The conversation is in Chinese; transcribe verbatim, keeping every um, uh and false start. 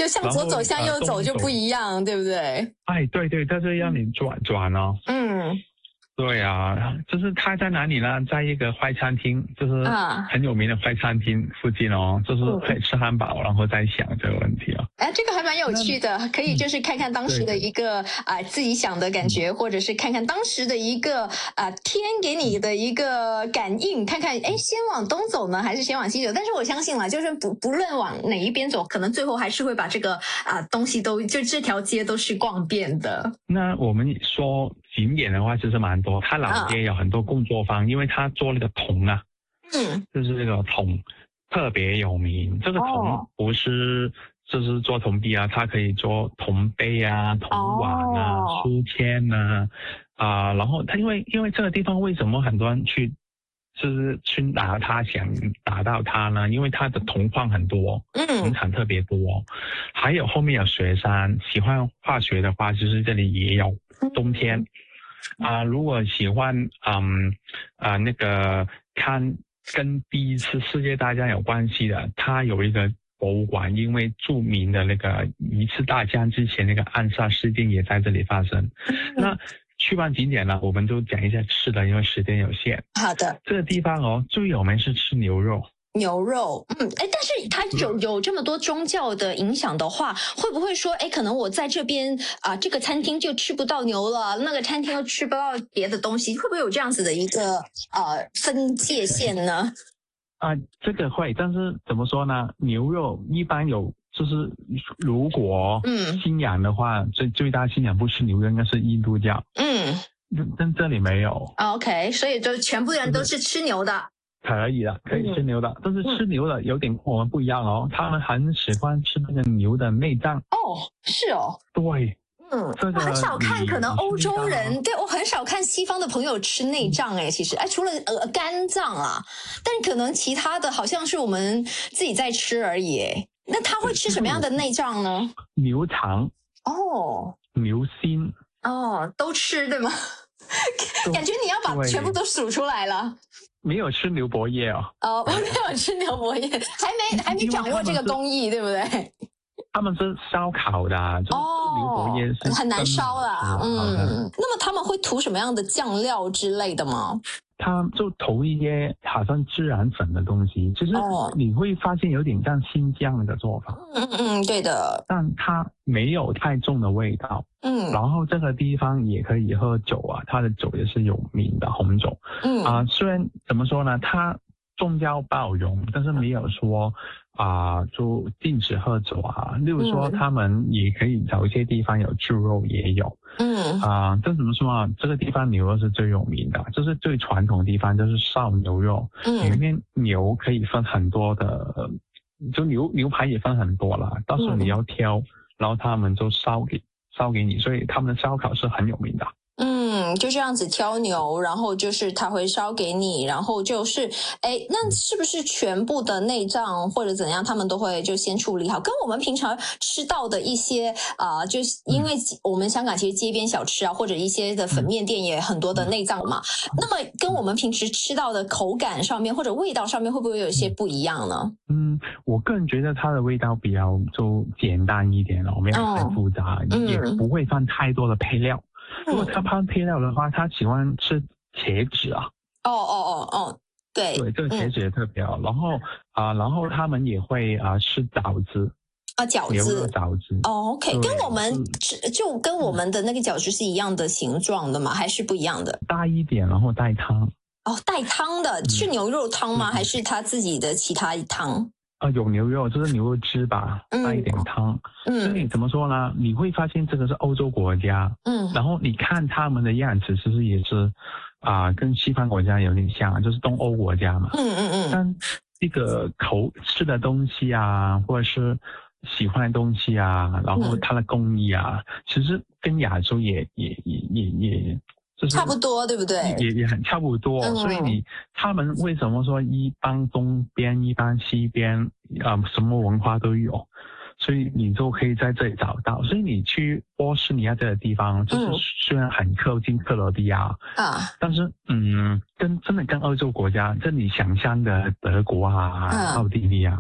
就向左走向右走就不一样，呃、对不对？ 哎，对对，它是让你转转哦。 嗯。 对啊，就是它在哪里呢？在一个快餐厅，就是很有名的快餐厅附近哦，就是可以吃汉堡，然后再想这个问题哦。 哎，这个还蛮有趣的，可以就是看看当时的一个啊、呃、自己想的感觉，或者是看看当时的一个啊、呃、天给你的一个感应，看看哎先往东走呢，还是先往西走？但是我相信啦，就是不不论往哪一边走，可能最后还是会把这个啊、呃、东西都就这条街都是逛遍的。 那我们说景点的话，其实蛮多。它老街有很多工作坊，啊、因为它做那个铜啊， 嗯， 就是这个铜特别有名。这个铜不是。哦就是做铜币啊，它可以做铜杯啊、铜碗啊、 哦、 书签啊，啊、呃，然后它因为因为这个地方为什么很多人去，就是去拿它想达到它呢？因为它的铜矿很多，铜产特别多，还有后面有雪山，喜欢滑雪的话，就是这里也有。冬天啊、呃，如果喜欢嗯啊、呃、那个看跟第一次世界大战有关系的，它有一个。博物馆，因为著名的那个一次大战之前那个暗杀事件也在这里发生。嗯、那去完景点呢，我们就讲一下吃的，因为时间有限。 好的， 这个地方哦，最有名是吃牛肉。 牛肉，嗯，哎，但是它有有这么多宗教的影响的话，会不会说，哎，可能我在这边啊、呃，这个餐厅就吃不到牛了，那个餐厅又吃不到别的东西，会不会有这样子的一个呃分界线呢？ 啊，这个会，但是怎么说呢？牛肉一般有，就是如果嗯信仰的话，最、嗯、最大信仰不吃牛肉，应该是印度教。嗯，但这里没有。 OK， 所以就全部人都是吃牛的。 可以的，可以吃牛的，嗯、但是吃牛的有点跟我们不一样哦，他们很喜欢吃那个牛的内脏。 哦，是哦。 对。 嗯，我很少看，可能欧洲人，对，我很少看西方的朋友吃内脏哎，其实哎，除了呃肝脏啊，但可能其他的好像是我们自己在吃而已哎。那他会吃什么样的内脏呢？ 牛肠哦， 牛心哦，都吃对吗？感觉你要把全部都数出来了。 没有吃牛柏叶哦。 哦，没有吃牛柏叶，还没还没掌握这个工艺，对不对？ 他们是烧烤的、啊，就牛柏叶是、 哦、很难烧啦。嗯，那么他们会涂什么样的酱料之类的吗？ 他就涂一些好像孜然粉的东西，其实你会发现有点像新疆的做法。 嗯嗯嗯，对的。 但它没有太重的味道。嗯，然后这个地方也可以喝酒啊，它的酒也是有名的红酒。嗯啊、呃，虽然怎么说呢，它宗教包容，但是没有说啊、呃、就禁止喝酒啊。例如说，他们也可以找一些地方有猪肉也有。嗯啊，这、呃、怎么说啊？这个地方牛肉是最有名的，就是最传统的地方就是烧牛肉。嗯，里面牛可以分很多的，就牛牛排也分很多啦，到时候你要挑，嗯、然后他们就烧给烧给你，所以他们的烧烤是很有名的。 嗯，就这样子挑牛，然后就是他会烧给你，然后就是，哎，那是不是全部的内脏或者怎样，他们都会就先处理好？跟我们平常吃到的一些啊、呃，就是因为我们香港其实街边小吃啊，或者一些的粉面店也很多的内脏嘛，那么跟我们平时吃到的口感上面或者味道上面，会不会有一些不一样呢？ 嗯，我个人觉得它的味道比较就简单一点哦，没有太复杂，哦嗯、也不会放太多的配料。如果他放配料的话，他喜欢吃茄子啊。 哦哦哦哦，对对，这个茄子也特别好。嗯、然后啊、呃，然后他们也会啊、呃、吃饺子啊，饺子， 牛肉饺子。 哦 ，OK， 跟我们吃就跟我们的那个饺子是一样的形状的吗？还是不一样的？ 大一点，然后带汤。 哦，带汤的是牛肉汤吗？嗯、还是他自己的其他汤？ 啊、呃，有牛肉，就是牛肉汁吧，带一点汤。嗯，所以怎么说呢？你会发现这个是欧洲国家，嗯，然后你看他们的样子，其实也是啊、呃，跟西方国家有点像，就是东欧国家嘛。嗯嗯嗯。但这个口吃的东西啊，或者是喜欢的东西啊，然后它的工艺啊，嗯、其实跟亚洲也也也也也。就是差不多，对不对？ 也也很差不多，嗯、所以你他们为什么说一般东边一般西边啊、呃，什么文化都有，所以你就可以在这里找到。所以你去波士尼亚这个地方，就是虽然很靠近克罗地亚啊，嗯、但是嗯，跟真的跟欧洲国家，这你想象的德国啊、嗯、奥地利啊，